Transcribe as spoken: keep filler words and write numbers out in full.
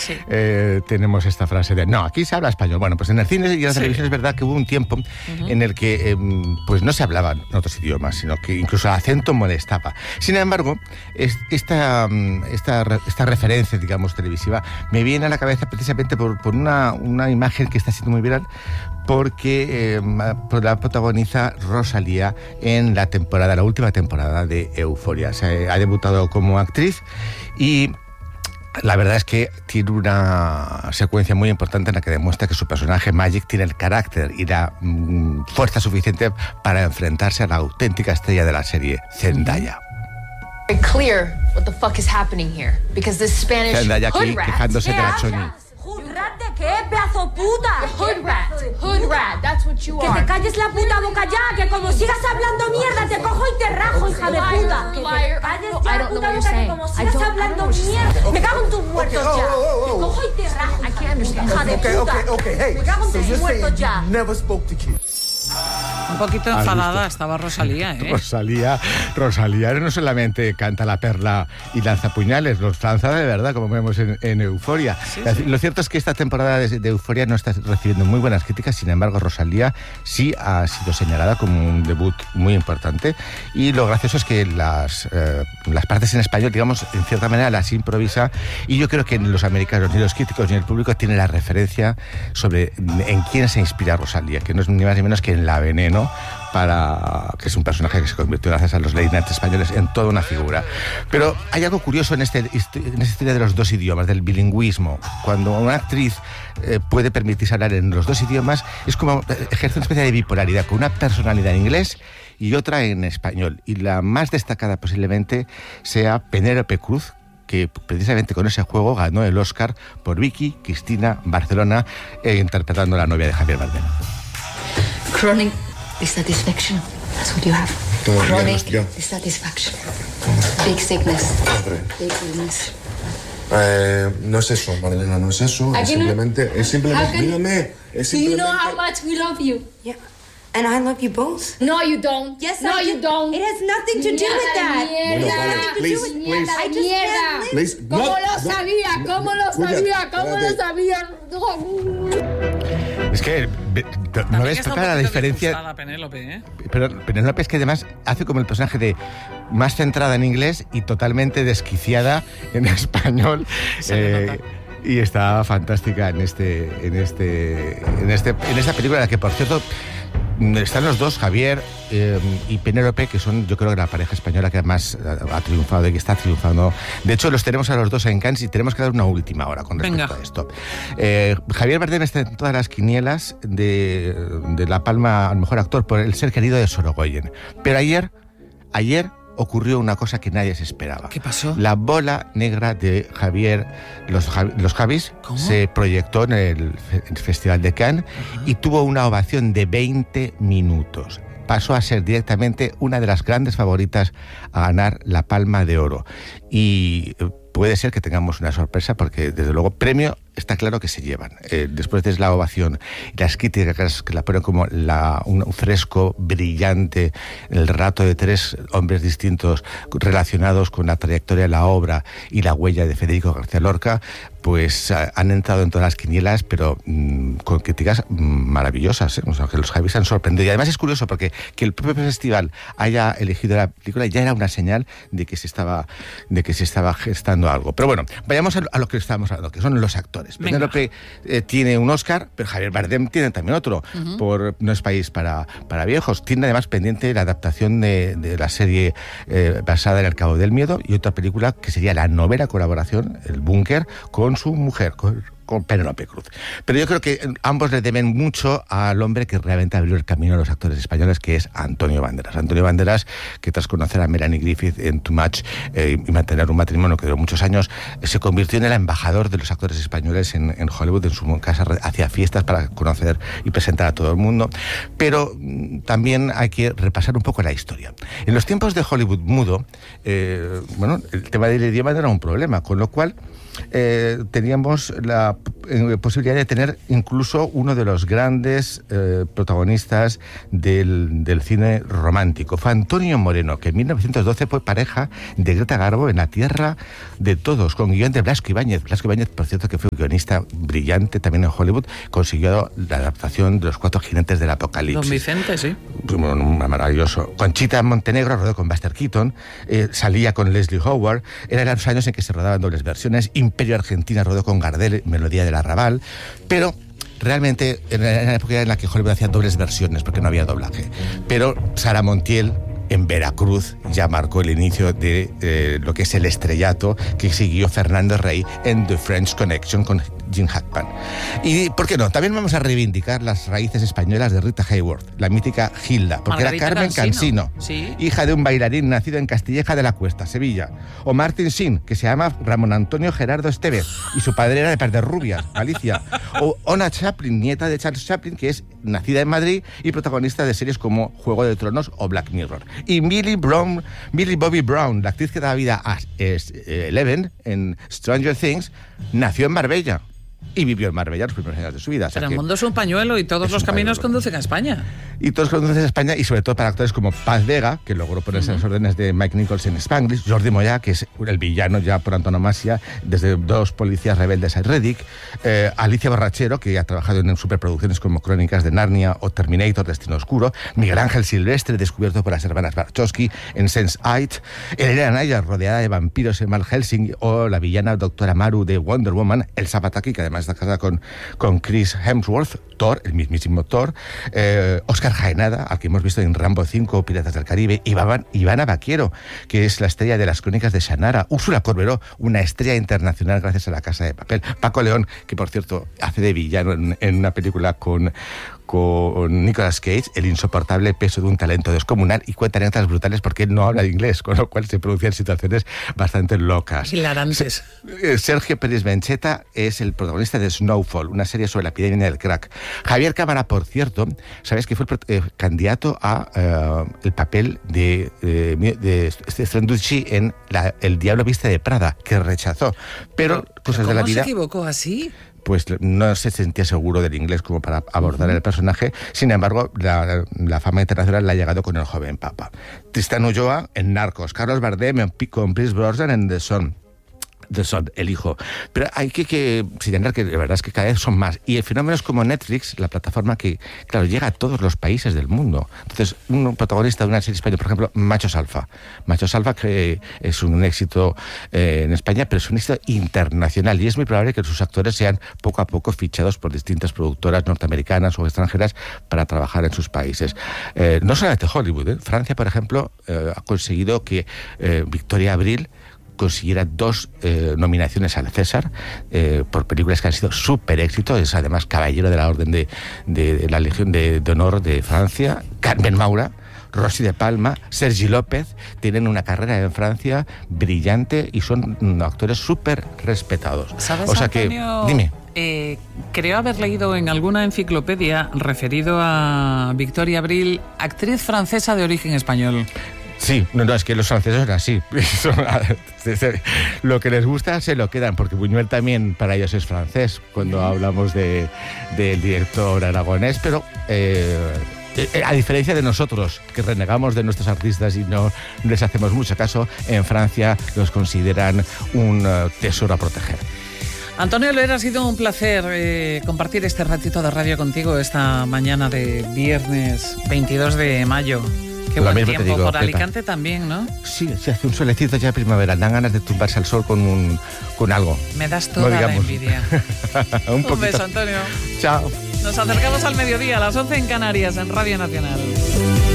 sí. eh, tenemos esta frase de no, aquí se habla español. Bueno, pues en el cine y en la sí. televisión es verdad que hubo un tiempo uh-huh. en el que eh, pues no se hablaban otros idiomas, sino que incluso el acento molestaba. Sin embargo, es, esta, esta, esta referencia, digamos, televisiva me viene a la cabeza precisamente por, por una, una imagen que está siendo muy viral, porque eh, la protagoniza Rosalía en la temporada, la última temporada de Euphoria. Se ha debutado como actriz y la verdad es que tiene una secuencia muy importante en la que demuestra que su personaje Magic tiene el carácter y la mm, fuerza suficiente para enfrentarse a la auténtica estrella de la serie, Zendaya. Clear what the fuck is happening here, because this Spanish Zendaya aquí quejándose de la Choni. ¿Rat de qué, pedazo puta? Hood rat, hood rat, that's what you que are. Que te calles la puta boca ya, que como sigas hablando mierda te cojo y te rajo, hija de puta. Que te calles ya la puta boca, que como sigas hablando mierda, me cago en tus muertos ya. Te cojo y te rajo. I can't understand. Hija de puta. Okay, okay, hey. Me cago en tus muertos ya. Never spoke to kids. Un poquito enfadada estaba Rosalía, ¿eh? Rosalía, Rosalía no solamente canta la perla y lanza puñales, los lanza de verdad, como vemos en, en Euphoria. Sí, sí. Lo cierto es que esta temporada de, de Euphoria no está recibiendo muy buenas críticas, sin embargo Rosalía sí ha sido señalada como un debut muy importante, y lo gracioso es que las, eh, las partes en español, digamos, en cierta manera las improvisa, y yo creo que los americanos, ni los críticos, ni el público tienen la referencia sobre en quién se inspira Rosalía, que no es ni más ni menos que en La Veneno, para que es un personaje que se convirtió gracias a los late night españoles en toda una figura. Pero hay algo curioso en, este, en esta historia de los dos idiomas, del bilingüismo. Cuando una actriz eh, puede permitirse hablar en los dos idiomas, es como ejerce una especie de bipolaridad, con una personalidad en inglés y otra en español. Y la más destacada posiblemente sea Penélope Cruz, que precisamente con ese juego ganó el Oscar por Vicky Cristina Barcelona, eh, interpretando a la novia de Javier Bardem. Chronic dissatisfaction. That's what you have. Toma, Chronic ya, dissatisfaction. Big sickness. Big illness. Eh, no es eso, Marilena, no es eso. Es simplemente, es simplemente, can... mírame, es simplemente... Do you know how much we love you? Yeah. And I love you both. No, you don't. Yes, no, I do. you don't. It has nothing to do Mierda, with that. Bueno, Mierda, vale, please, please. I just mierda. Please, ¿Cómo no, lo no, sabía? no, ¿Cómo lo escucha, sabía? ¿Cómo lo espérate. sabía? Es que no ves tocar la diferencia. Penélope, ¿eh? Pero Penélope es que además hace como el personaje de más centrada en inglés y totalmente desquiciada en español. Eh, y está fantástica en este, en este, en este, en esta película, en la que por cierto están los dos, Javier eh, y Penélope, que son, yo creo, que la pareja española que más ha triunfado y que está triunfando. De hecho, los tenemos a los dos en Cannes y tenemos que dar una última hora con respecto Venga. a esto. Eh, Javier Bardem está en todas las quinielas de, de la Palma al mejor actor por El ser querido de Sorogoyen. Pero ayer, ayer ocurrió una cosa que nadie se esperaba. ¿Qué pasó? La bola negra de Javier, los, los Javis, ¿Cómo? se proyectó en el, el Festival de Cannes uh-huh. y tuvo una ovación de veinte minutos. Pasó a ser directamente una de las grandes favoritas a ganar la Palma de Oro. Y puede ser que tengamos una sorpresa porque, desde luego, premio está claro que se llevan. Eh, después de la ovación y las críticas que la ponen como la, un fresco brillante, el relato de tres hombres distintos relacionados con la trayectoria de la obra y la huella de Federico García Lorca, pues uh, han entrado en todas las quinielas, pero mmm, con críticas mmm, maravillosas, ¿eh? O sea, que los Javis han sorprendido. Y además es curioso porque que el propio festival haya elegido la película ya era una señal de que se estaba, de que se estaba gestando algo. Pero bueno, vayamos a, a lo que estamos hablando, que son los actores. Penélope eh, tiene un Oscar, pero Javier Bardem tiene también otro, uh-huh. por No es país para, para viejos. Tiene además pendiente la adaptación de, de la serie eh, basada en El Cabo del Miedo y otra película que sería la novena colaboración, El Búnker, con su mujer, con, con Penélope Cruz. Pero yo creo que ambos le deben mucho al hombre que realmente abrió el camino a los actores españoles, que es Antonio Banderas. Antonio Banderas, que tras conocer a Melanie Griffith en Too Much eh, y mantener un matrimonio que duró muchos años, eh, se convirtió en el embajador de los actores españoles en, en Hollywood. En su casa hacía fiestas para conocer y presentar a todo el mundo. Pero mm, también hay que repasar un poco la historia. En los tiempos de Hollywood mudo, eh, bueno, el tema del idioma no era un problema, con lo cual eh, teníamos la eh, posibilidad de tener incluso uno de los grandes eh, protagonistas del, del cine romántico. Fue Antonio Moreno, que en mil novecientos doce fue pareja de Greta Garbo en La Tierra de Todos, con guión de Blasco Ibáñez. Blasco Ibáñez, por cierto, que fue un guionista brillante también en Hollywood, consiguió la adaptación de Los Cuatro Jinetes del Apocalipsis. Don Vicente, sí. Maravilloso. Conchita Montenegro rodó con Buster Keaton, eh, salía con Leslie Howard, eran los años en que se rodaban dobles versiones. Imperio Argentina rodó con Gardel, Melodía del Arrabal, pero realmente era la época en la que Hollywood hacía dobles versiones porque no había doblaje. Pero Sara Montiel en Veracruz ya marcó el inicio de eh, lo que es el estrellato que siguió Fernando Rey en The French Connection con Jim Hackman. Y, ¿por qué no? También vamos a reivindicar las raíces españolas de Rita Hayworth, la mítica Gilda, porque Margarita era Carmen Cansino, Cansino ¿sí? hija de un bailarín nacido en Castilleja de la Cuesta, Sevilla. O Martin Sheen, que se llama Ramón Antonio Gerardo Estevez, y su padre era de Perderrubias, Galicia. O Ona Chaplin, nieta de Charles Chaplin, que es nacida en Madrid y protagonista de series como Juego de Tronos o Black Mirror. Y Millie Brown, Millie Bobby Brown, la actriz que da vida a Eleven en Stranger Things, nació en Marbella y vivió en Marbella los primeros años de su vida. O sea, pero el mundo es un pañuelo y todos los caminos pañuelo. conducen a España. Y todos conducen a España, y sobre todo para actores como Paz Vega, que logró ponerse uh-huh. en las órdenes de Mike Nichols en Spanglish, Jordi Moya, que es el villano ya por antonomasia, desde Dos policías rebeldes a Reddick, eh, Alicia Borrachero, que ha trabajado en superproducciones como Crónicas de Narnia o Terminator, Destino Oscuro, Miguel Ángel Silvestre, descubierto por las hermanas Wachowski en sense eight, Elena Naya, rodeada de vampiros en Van Helsing, o la villana Doctora Maru de Wonder Woman, Elsa Pataki, que además está casada con, con Chris Hemsworth, Thor, el mismísimo Thor, eh, Oscar Jaenada, al que hemos visto en Rambo cinco, Piratas del Caribe, Ivana, Ivana Baquiero, que es la estrella de las Crónicas de Shannara, Úrsula Corberó, una estrella internacional gracias a La Casa de Papel, Paco León, que por cierto hace de villano en, en una película con... con Nicolas Cage, el insoportable peso de un talento descomunal, y cuenta anécdotas brutales porque él no habla inglés, con lo cual se producen situaciones bastante locas. Hilarantes. Sergio Pérez Bencheta es el protagonista de Snowfall, una serie sobre la epidemia del crack. Javier Cámara, por cierto, sabes que fue el eh, candidato a eh, el papel de, eh, de, de Stronducci en la, El Diablo Viste de Prada, que rechazó. Pero, pero cosas de la vida... ¿Cómo se equivocó así? Pues no se sentía seguro del inglés como para abordar uh-huh. el personaje. Sin embargo, la, la fama internacional le ha llegado con El joven papa. Tristán Ulloa en Narcos, Carlos Bardem en, con Pierce Brosnan en The Son. The Son, el hijo. Pero hay que, que señalar que la verdad es que cada vez son más. Y el fenómeno es como Netflix, la plataforma que, claro, llega a todos los países del mundo. Entonces, un protagonista de una serie española, por ejemplo, Machos Alfa. Machos Alfa, que es un éxito eh, en España, pero es un éxito internacional. Y es muy probable que sus actores sean poco a poco fichados por distintas productoras norteamericanas o extranjeras para trabajar en sus países. Eh, no solamente Hollywood, ¿eh? Francia, por ejemplo, eh, ha conseguido que eh, Victoria Abril consiguiera dos eh, nominaciones al César eh, por películas que han sido súper éxito. Es además caballero de la Orden de, de, de la Legión de, de Honor de Francia. Carmen Maura, Rosy de Palma, Sergi López tienen una carrera en Francia brillante y son actores súper respetados. ¿Sabes, o sea Antonio? que, dime. Eh, creo haber leído en alguna enciclopedia referido a Victoria Abril, actriz francesa de origen español. Sí, no, no, es que los franceses son así. Lo que les gusta se lo quedan, porque Buñuel también para ellos es francés, cuando hablamos de, del director aragonés, pero eh, a diferencia de nosotros, que renegamos de nuestros artistas y no les hacemos mucho caso, en Francia los consideran un uh, tesoro a proteger. Antonio Loera, ha sido un placer eh, compartir este ratito de radio contigo esta mañana de viernes veintidós de mayo. Qué buen tiempo, digo, por Alicante Pepa. También, ¿no? Sí, se hace un solecito ya primavera, dan ganas de tumbarse al sol con un con algo. Me das toda no la envidia. un, un beso, Antonio. Chao. Nos acercamos al mediodía, a las once en Canarias, en Radio Nacional.